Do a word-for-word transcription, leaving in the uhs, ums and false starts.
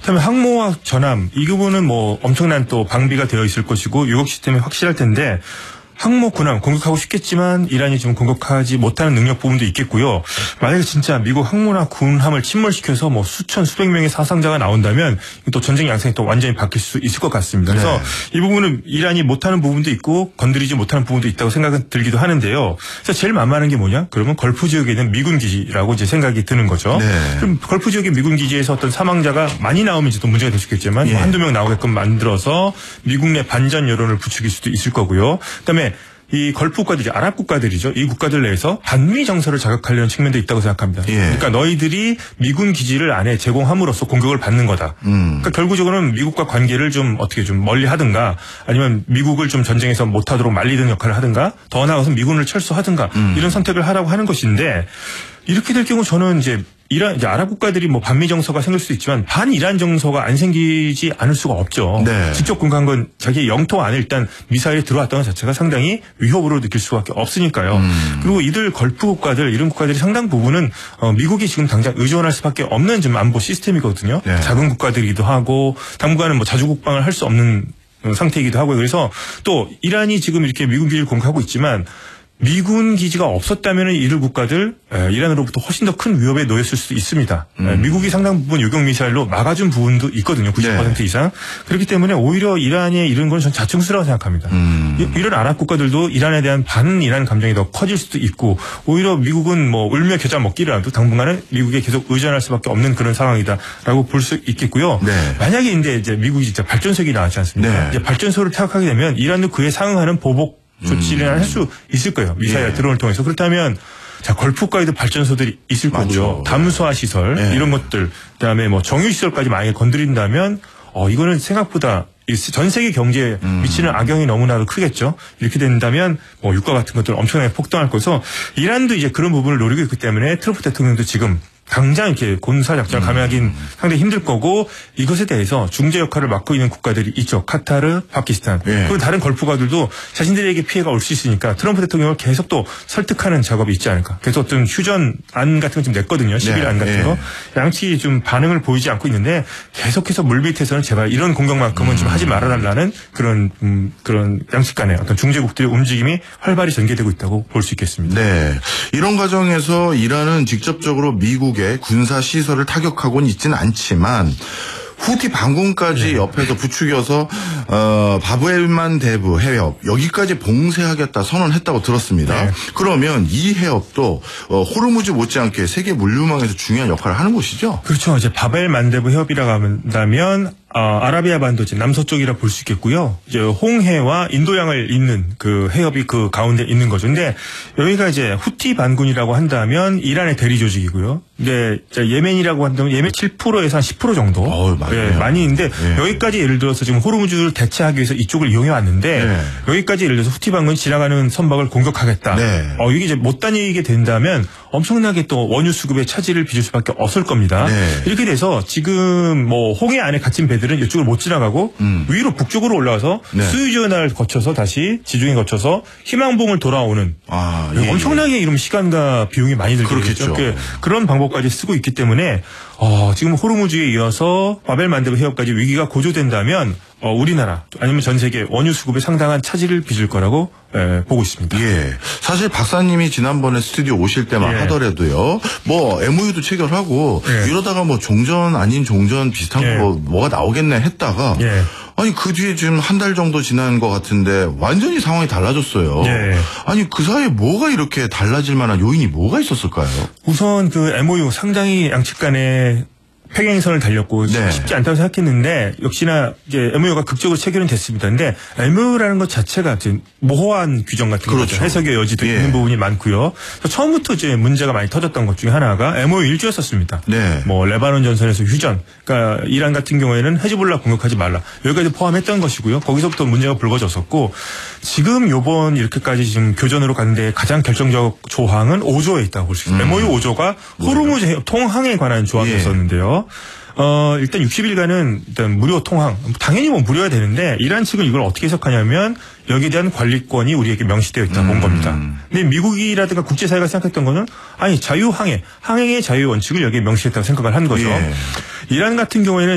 그다음에 항모와 전함 이 부분은 뭐 엄청난 또 방비가 되어 있을 것이고 유격 시스템이 확실할 텐데 항모 군함 공격하고 싶겠지만 이란이 좀 공격하지 못하는 능력 부분도 있겠고요. 만약에 진짜 미국 항모나 군함을 침몰시켜서 뭐 수천 수백 명의 사상자가 나온다면 또 전쟁 양상이 또 완전히 바뀔 수 있을 것 같습니다. 그래서 네. 이 부분은 이란이 못하는 부분도 있고 건드리지 못하는 부분도 있다고 생각은 들기도 하는데요. 그래서 제일 만만한 게 뭐냐? 그러면 걸프 지역에 있는 미군 기지라고 이제 생각이 드는 거죠. 네. 그럼 걸프 지역의 미군 기지에서 어떤 사망자가 많이 나오면 이제 또 문제가 될 수 있겠지만 예. 뭐 한두 명 나오게끔 만들어서 미국 내 반전 여론을 부추길 수도 있을 거고요. 그다음에 이 걸프 국가들이 아랍 국가들이죠. 이 국가들 내에서 반미 정서를 자극하려는 측면도 있다고 생각합니다. 예. 그러니까 너희들이 미군 기지를 안에 제공함으로써 공격을 받는 거다. 음. 그러니까 결국적으로는 미국과 관계를 좀 어떻게 좀 멀리 하든가 아니면 미국을 좀 전쟁에서 못하도록 말리는 역할을 하든가 더 나아가서 미군을 철수하든가 음. 이런 선택을 하라고 하는 것인데 이렇게 될 경우 저는 이제 이란, 이제 아랍 국가들이 뭐 반미 정서가 생길 수도 있지만 반 이란 정서가 안 생기지 않을 수가 없죠. 네. 직접 공격한 건 자기 영토 안에 일단 미사일이 들어왔다는 자체가 상당히 위협으로 느낄 수밖에 없으니까요. 음. 그리고 이들 걸프 국가들 이런 국가들이 상당 부분은 어, 미국이 지금 당장 의존할 수밖에 없는 좀 안보 시스템이거든요. 네. 작은 국가들이기도 하고 당분간은 뭐 자주 국방을 할 수 없는 상태이기도 하고요. 그래서 또 이란이 지금 이렇게 미군 기지를 공격하고 있지만 미군 기지가 없었다면 이들 국가들 이란으로부터 훨씬 더 큰 위협에 놓였을 수도 있습니다. 음. 미국이 상당 부분 요격 미사일로 막아준 부분도 있거든요. 구십 퍼센트 네. 이상. 그렇기 때문에 오히려 이란의 이런 건 전 자충수라고 생각합니다. 음. 이런 아랍 국가들도 이란에 대한 반 이란 감정이 더 커질 수도 있고 오히려 미국은 뭐 울며 겨자 먹기라도 당분간은 미국에 계속 의존할 수밖에 없는 그런 상황이다라고 볼 수 있겠고요. 네. 만약에 이제 미국이 진짜 발전소기 나왔지 않습니까? 네. 이제 발전소를 타격하게 되면 이란도 그에 상응하는 보복 조치를 음. 할 수 있을 거예요. 미사일 예. 드론을 통해서. 그렇다면 자 걸프 국가에도 발전소들이 있을 맞죠. 거고요. 담수화 시설 예. 이런 것들 그다음에 뭐 정유 시설까지 만약에 건드린다면 어 이거는 생각보다 전 세계 경제에 음. 미치는 악영이 너무나도 크겠죠. 이렇게 된다면 뭐 유가 같은 것들 엄청나게 폭등할 거여서 이란도 이제 그런 부분을 노리고 있기 때문에 트럼프 대통령도 지금 당장 이렇게 군사 작전을 감행하기는 상당히 힘들 거고 이것에 대해서 중재 역할을 맡고 있는 국가들이 있죠. 카타르, 파키스탄. 예. 그리고 다른 걸프 국가들도 자신들에게 피해가 올 수 있으니까 트럼프 대통령을 계속 또 설득하는 작업이 있지 않을까. 그래서 어떤 휴전안 같은 거 좀 냈거든요. 십 일 안 같은 거. 예. 양측이 좀 반응을 보이지 않고 있는데 계속해서 물밑에서는 제발 이런 공격만큼은 음. 좀 하지 말아달라는 그런 음, 그런 양측 간의 어떤 중재국들의 움직임이 활발히 전개되고 있다고 볼 수 있겠습니다. 네. 이런 과정에서 이란은 직접적으로 미국 군사 시설을 타격하고는 있지는 않지만 후티 반군까지 네. 옆에서 부추겨서 어, 바브엘만 대부 해협 여기까지 봉쇄하겠다 선언했다고 들었습니다. 네. 그러면 이 해협도 어, 호르무즈 못지않게 세계 물류망에서 중요한 역할을 하는 곳이죠. 그렇죠. 이제 바벨만 대부 해협이라고 한다면 어, 아라비아 반도 이제 남서쪽이라 볼 수 있겠고요. 이제 홍해와 인도양을 잇는 그 해협이 그 가운데 있는 거죠. 근데 여기가 이제 후티 반군이라고 한다면 이란의 대리 조직이고요. 근데 예멘이라고 한다면 예멘 칠 퍼센트에서 한 십 퍼센트 정도 어, 예, 많이 있는데 예. 여기까지 예를 들어서 지금 호르무즈를 대체하기 위해서 이쪽을 이용해 왔는데 예. 여기까지 예를 들어서 후티 반군이 지나가는 선박을 공격하겠다. 네. 어, 이게 이제 못 다니게 된다면 엄청나게 또 원유 수급에 차질을 빚을 수밖에 없을 겁니다. 네. 이렇게 돼서 지금 뭐 홍해 안에 갇힌 배들은 이쪽을 못 지나가고 음. 위로 북쪽으로 올라와서 네. 수유전을 거쳐서 다시 지중해 거쳐서 희망봉을 돌아오는 아, 예, 엄청나게 예. 이러면 시간과 비용이 많이 들겠죠. 그런 방법까지 쓰고 있기 때문에 어, 지금 호르무즈에 이어서 바벨만데브 해협까지 위기가 고조된다면 어, 우리나라 아니면 전 세계 원유 수급에 상당한 차질을 빚을 거라고 에, 보고 있습니다. 예. 사실 박사님이 지난번에 스튜디오 오실 때만 예. 하더라도요. 뭐 엠오유도 체결하고 예. 이러다가 뭐 종전 아닌 종전 비슷한 예. 거 뭐가 나오겠네 했다가 예. 아니 그 뒤에 지금 한 달 정도 지난 것 같은데 완전히 상황이 달라졌어요. 예. 아니 그 사이에 뭐가 이렇게 달라질 만한 요인이 뭐가 있었을까요? 우선 그 엠오유 상당히 양측 간에 평행선을 달렸고 네. 쉽지 않다고 생각했는데 역시나 이제 엠오유가 극적으로 체결은 됐습니다. 근데 엠오유라는 것 자체가 이제 모호한 규정 같은 그렇죠. 거죠. 해석의 여지도 예. 있는 부분이 많고요. 처음부터 이제 문제가 많이 터졌던 것 중에 하나가 엠오유 일조였었습니다. 네. 뭐 레바논 전선에서 휴전, 그러니까 이란 같은 경우에는 헤즈볼라 공격하지 말라 여기까지 포함했던 것이고요. 거기서부터 문제가 불거졌었고 지금 요번 이렇게까지 지금 교전으로 가는데 가장 결정적 조항은 오 조에 있다고 볼 수 있습니다. 음. 엠오유 오 조가 호르무즈 해협 통항에 관한 조항이었었는데요. 예. 어, 일단 육십 일간은 일단 무료 통항. 당연히 뭐 무료야 되는데 이란 측은 이걸 어떻게 해석하냐면 여기에 대한 관리권이 우리에게 명시되어 있다 본 음. 겁니다. 근데 미국이라든가 국제사회가 생각했던 거는 아니 자유항해, 항행의 자유 원칙을 여기에 명시했다고 생각을 한 거죠. 예. 이란 같은 경우에는